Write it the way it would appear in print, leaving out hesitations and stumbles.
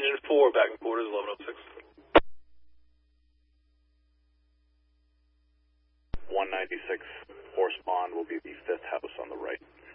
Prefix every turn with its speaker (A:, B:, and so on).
A: engine 4, back in quarters, 1106.
B: 196 Horse Pond will be the 5th house on the right.